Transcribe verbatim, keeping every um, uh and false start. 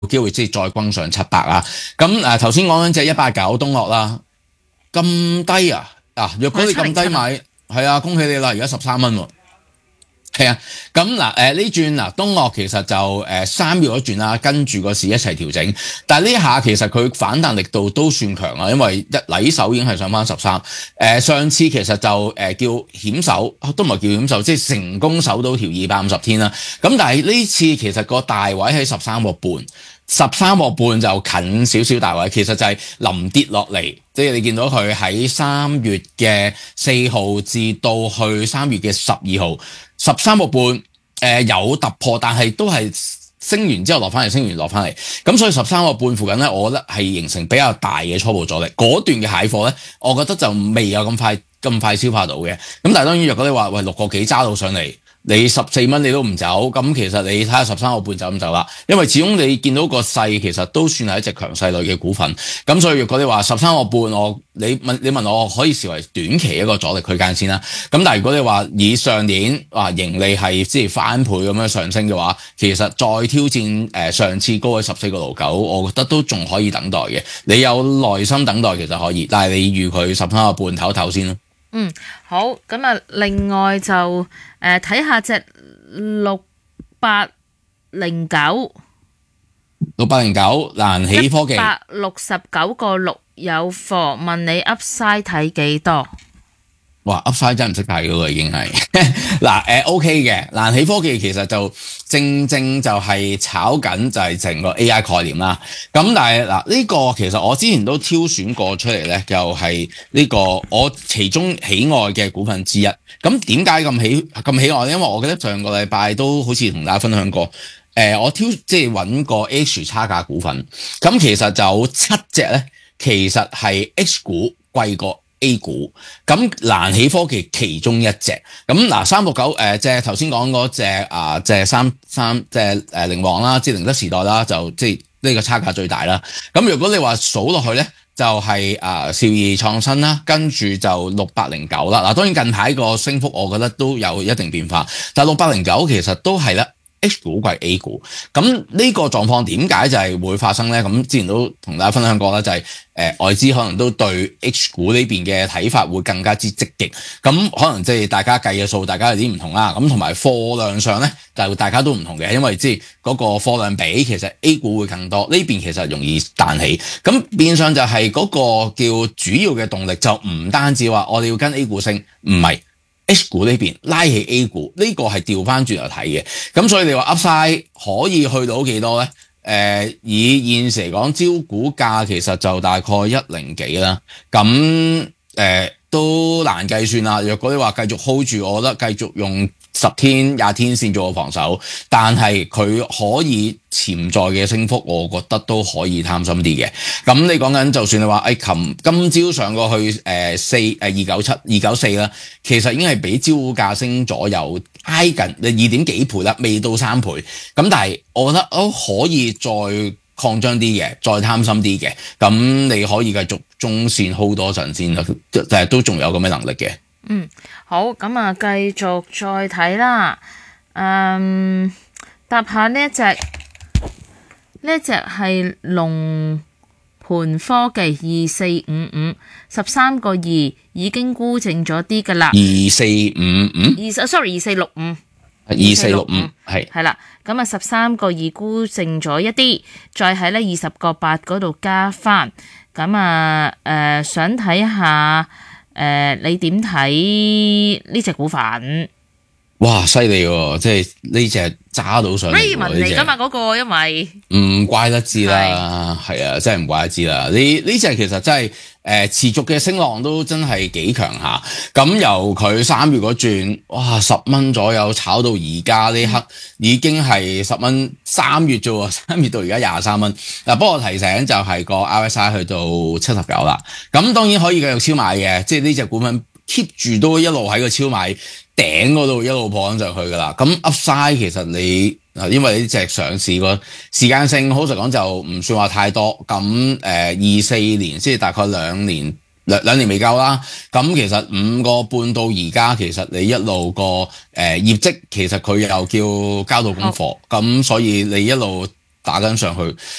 機會即係再轟上七百啦。咁誒頭先講緊隻一八九東岳啦，咁低啊！嗱、啊，若果你咁低買，係啊，恭喜你啦！而家十三蚊喎。係啊，咁嗱，誒呢轉嗱，東岳其實就誒三月嗰轉啦，跟住個市一齊調整，但係呢下其實佢反彈力度都算強啊，因為一禮手已經係上翻十三，誒上次其實就誒叫險守，都唔係叫險守，即係成功守到條二百五十天啦。咁但係呢次其實個大位喺十三個半，十三個半就近少少大位，其實就係臨跌落嚟，即係你見到佢喺三月嘅四號至到去三月嘅十二號。十三個半，誒、呃、有突破，但係都係升完之後落翻嚟，升完落翻嚟，咁所以十三個半附近咧，我覺得係形成比較大嘅初步阻力。嗰段嘅蟹貨咧，我覺得就未有咁快咁快消化到嘅。咁但係當然，若果你話喂六個幾揸到上嚟，你十四蚊你都唔走，咁其實你睇下十三個半走唔走啦。因為始終你見到個勢其實都算係一隻強勢類嘅股份，咁所以若果你話十三個半，我你問你問我可以視為短期一個阻力區間先啦。咁但係如果你話以上年話盈利係即係翻倍咁樣上升嘅話，其實再挑戰誒上次高位十四個六九，我覺得都仲可以等待嘅。你有耐心等待其實可以，但係你預佢十三個半唞唞先咯。 嗯，好，咁啊，另外就誒睇下隻六八零九， 六八零九難起科技， 一百六十九個六有貨，問你 Upside 睇幾多？ 哇 Upside 真係唔識睇㗎喎，已經係嗱誒 OK 嘅，難起科技其實就正正就係炒緊就係成個 A I 概念啦。咁但係嗱呢個其實我之前都挑選過出嚟咧，就係呢個我其中喜愛嘅股份之一。咁點解咁喜咁喜愛咧？因為我記得上個禮拜都好似同大家分享過，誒、呃、我挑即係揾個 H 差價股份，咁其實就有七隻咧，其實係 H 股貴過A 股，咁難起科技其中一隻，咁嗱三六九誒，即係頭先講嗰隻啊，即係三三即係誒凌旺啦，即係寧德時代啦，就即係呢個差價最大啦。咁如果你話數落去咧，就係啊兆易創新啦，跟住就六八零九啦。嗱當然近排個升幅我覺得都有一定變化，但係六八零九其實都係啦。H 股貴 A 股，咁呢個狀況點解就係會發生咧？咁之前都同大家分享過啦，就係、是、誒、呃、外資可能都對 H 股呢邊嘅睇法會更加之積極，咁可能即係大家計嘅數，大家有啲唔同啦。咁同埋貨量上咧，就大家都唔同嘅，因為即係嗰個貨量比其實 A 股會更多，呢邊其實容易彈起，咁變相就係嗰個叫主要嘅動力就唔單止話我哋要跟 A 股升，唔係。H 股呢邊拉起 A 股，呢、這個係調翻轉嚟睇嘅，咁所以你話 Upside 可以去到幾多咧？誒、呃，以現時嚟講，招股價其實就大概一零幾啦，咁誒、呃、都難計算啦。若果你話繼續 hold 住，我覺得繼續用十天、廿天線做個防守，但係佢可以潛在嘅升幅，我覺得都可以貪心啲嘅。咁你講緊就算你話誒，琴今朝上過去誒四誒二九七、二九四啦，其實已經係比招股價升咗有挨近二點幾倍啦，未到三倍。咁但係我覺得都可以再擴張啲嘅，再貪心啲嘅。咁你可以繼續中線 hold 多陣先啦，但係都仲有咁嘅能力嘅。 嗯，好，咁啊，繼續再睇啦。嗯，搭下呢一隻，呢一隻係龍盤科技二四五五，十三個二已經沽淨咗啲噶啦。 二四五五， 二 sorry 二四六五， 二四六五係係啦。咁啊，十三個二沽淨咗一啲，再喺呢二十個八嗰度加翻。咁啊，誒、呃，想睇下。誒、呃，你點睇呢隻股份？ 哇，犀利喎！即係呢隻揸到上嚟。 Raymond 嚟㗎嘛嗰個，因為唔怪得知啦，係啊，真係唔怪得知啦。呢呢隻其實真係誒、呃、持續嘅升浪都真係幾強下。咁由佢三月嗰轉，哇十蚊左右炒到而家呢刻已經係十蚊。三月啫喎，三月到而家廿三蚊。嗱，不過提醒就係個 R S I 去到七十九啦。咁當然可以繼續超買嘅，即係呢隻股份 keep 住都一路喺個超買頂嗰度一路破緊上去噶啦。咁 Upside 其實你因為呢隻上市個時間性，好實講就唔算話太多。咁誒二四年即係大概兩年兩兩年未夠啦。咁其實五個半到而家，其實你一路個誒、呃、業績其實佢又叫交到功課，咁、oh. 所以你一路打緊上去，